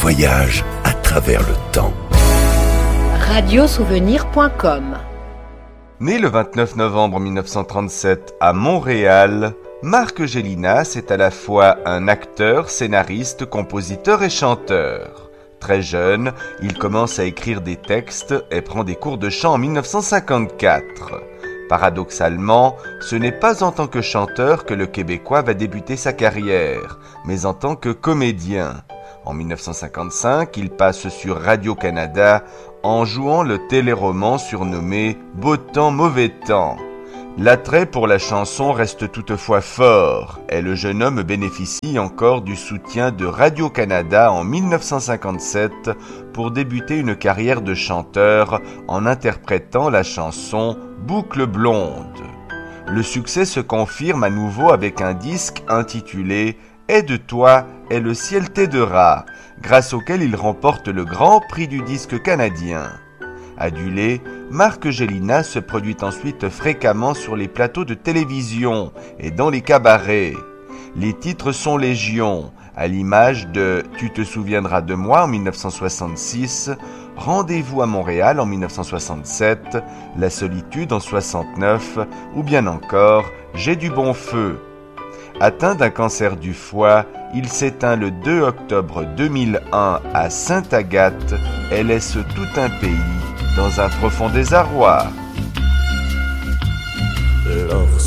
voyage à travers le temps. Radiosouvenir.com. Né le 29 novembre 1937 à Montréal, Marc Gélinas est à la fois un acteur, scénariste, compositeur et chanteur. Très jeune, il commence à écrire des textes et prend des cours de chant en 1954. Paradoxalement, ce n'est pas en tant que chanteur que le Québécois va débuter sa carrière, mais en tant que comédien. En 1955, il passe sur Radio-Canada en jouant le téléroman surnommé « Beau temps, mauvais temps ». L'attrait pour la chanson reste toutefois fort et le jeune homme bénéficie encore du soutien de Radio-Canada en 1957 pour débuter une carrière de chanteur en interprétant la chanson « Boucle blonde ». Le succès se confirme à nouveau avec un disque intitulé « Aide-toi et le ciel t'aidera », grâce auquel il remporte le Grand Prix du disque canadien. Adulé, Marc Gélinas se produit ensuite fréquemment sur les plateaux de télévision et dans les cabarets. Les titres sont légion, à l'image de « Tu te souviendras de moi » en 1966, « Rendez-vous à Montréal » en 1967, « La solitude » en 1969 ou bien encore « J'ai du bon feu ». Atteint d'un cancer du foie, il s'éteint le 2 octobre 2001 à Sainte-Agathe et laisse tout un pays dans un profond désarroi. Lorsque